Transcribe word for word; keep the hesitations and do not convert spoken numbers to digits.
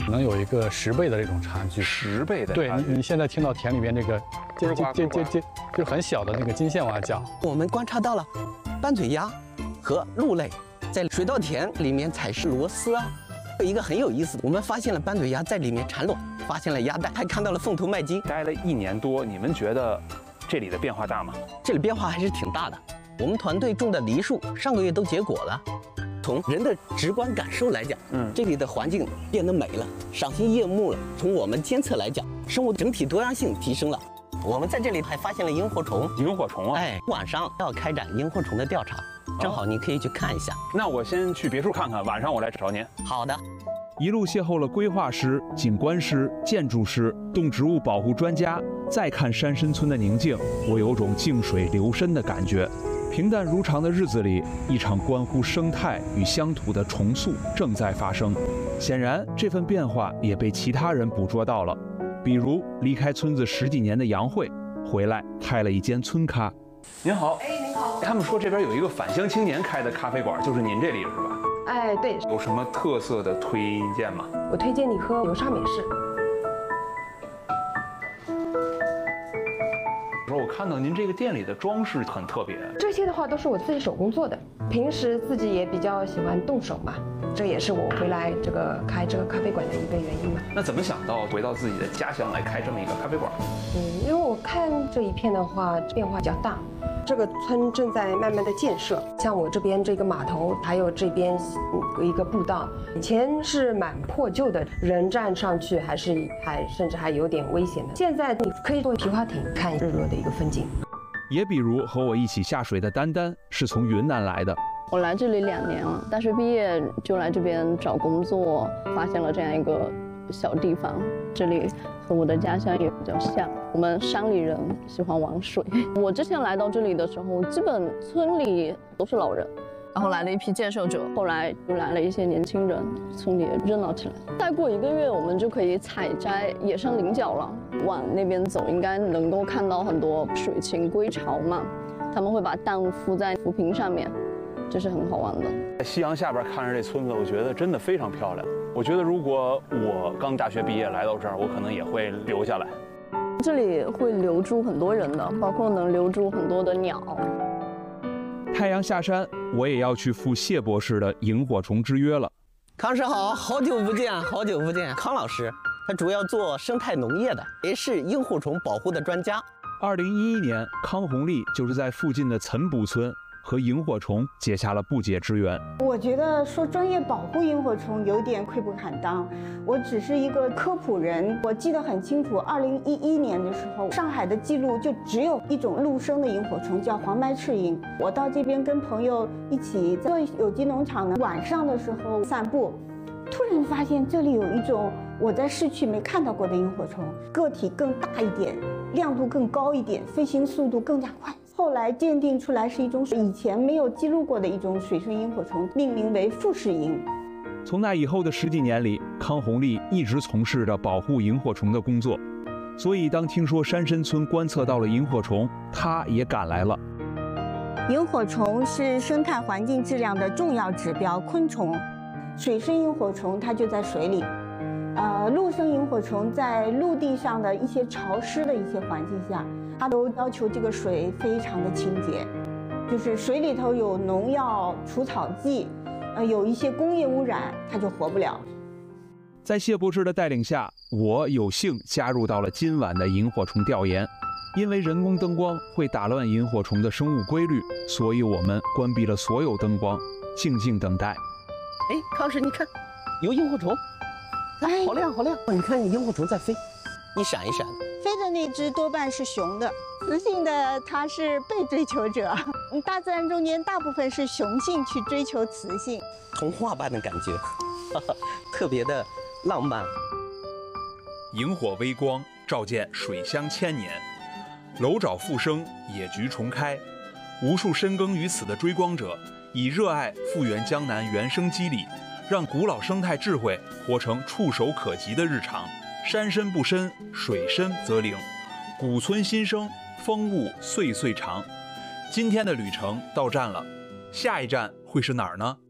能有一个十倍的这种差距。 十倍的对， 差距。 你你现在听到田里面这个这这这这这就很小的那个金线蛙叫。 我们观察到了斑嘴鸭和鹿类在水稻田里面采食螺丝啊。有一个很有意思的，我们发现了斑嘴鸭在里面产卵，发现了鸭蛋，还看到了凤头麦金。 待了一年多，你们觉得这里的变化大吗？ 这里变化还是挺大的。我们团队种的梨树上个月都结果了。从人的直观感受来讲，嗯，这里的环境变得美了，赏心悦目了。从我们监测来讲，生物整体多样性提升了。我们在这里还发现了萤火虫。 萤火虫啊！ 哎，晚上要开展萤火虫的调查，正好你可以去看一下。哦、 那我先去别墅看看，晚上我来找您。 好的。 一路邂逅了规划师、景观师、建筑师、动植物保护专家，再看山深村的宁静，我有种静水流深的感觉。平淡如常的日子里，一场关乎生态与乡土的重塑正在发生。显然，这份变化也被其他人捕捉到了。比如，离开村子十几年的杨慧，回来开了一间村咖。 您好， 哎，您好。 他们说这边有一个返乡青年开的咖啡馆，就是您这里是吧？ 哎，对。 有什么特色的推荐吗？ 我推荐你喝流沙美式。 说我看到您这个店里的装饰很特别， 这些的话都是我自己手工做的。平时自己也比较喜欢动手嘛，这也是我回来这个开这个咖啡馆的一个原因嘛。 那怎么想到回到自己的家乡来开这么一个咖啡馆？ 嗯，因为我看这一片的话变化比较大。这个村正在慢慢的建设，像我这边这个码头，还有这边一个步道，以前是蛮破旧的，人站上去还是还甚至还有点危险的。现在你可以坐皮划艇看日落的一个风景。 也比如和我一起下水的丹丹是从云南来的。 我来这里两年了，大学毕业就来这边找工作，发现了这样一个小地方，这里和我的家乡也比较像。我们山里人喜欢玩水。我之前来到这里的时候，基本村里都是老人，然后来了一批建设者，后来又来了一些年轻人，村里也热闹起来。再过一个月，我们就可以采摘野生菱角了。往那边走，应该能够看到很多水禽归巢嘛，他们会把蛋孵在浮萍上面，这是很好玩的。 在夕阳下边看着这村子，我觉得真的非常漂亮。我觉得如果我刚大学毕业来到这儿，我可能也会留下来。 这里会留住很多人的，包括能留住很多的鸟。 太阳下山，我也要去赴谢博士的萤火虫之约了。 康师好，好久不见，好久不见。康老师，他主要做生态农业的，也是萤火虫保护的专家。 二零一一年，康红丽就是在附近的岑补村和萤火虫结下了不解之缘。 我觉得说专业保护萤火虫有点愧不坦当，我只是一个科普人。我记得很清楚，二零一一年的时候，上海的记录就只有一种陆生的萤火虫，叫黄白翅萤。我到这边跟朋友一起做有机农场呢，晚上的时候散步，突然发现这里有一种我在市区没看到过的萤火虫，个体更大一点，亮度更高一点，飞行速度更加快。后来鉴定出来是一种以前没有记录过的一种水生萤火虫，命名为富士萤。 从那以后的十几年里，康红丽一直从事着保护萤火虫的工作，所以当听说山深村观测到了萤火虫，她也赶来了。 萤火虫是生态环境质量的重要指标昆虫，水生萤火虫它就在水里，呃，陆生萤火虫在陆地上的一些潮湿的一些环境下，它都要求这个水非常的清洁，就是水里头有农药、除草剂，呃，有一些工业污染，它就活不了。 在谢博士的带领下，我有幸加入到了今晚的萤火虫调研。因为人工灯光会打乱萤火虫的生物规律，所以我们关闭了所有灯光，静静等待。 哎，康师，你看，有萤火虫，哎，好亮好亮！你看萤火虫在飞，一闪一闪。 飞的那只多半是雄的，雌性的它是被追求者。大自然中间大部分是雄性去追求雌性， 童话般的感觉，哈哈，特别的浪漫。 萤火微光照见水乡千年，楼沼复生，野菊重开。无数深耕于此的追光者，以热爱复原江南原生肌理，让古老生态智慧活成触手可及的日常。山深不深，水深则灵。古村新生，风物岁岁长。今天的旅程到站了，下一站会是哪儿呢？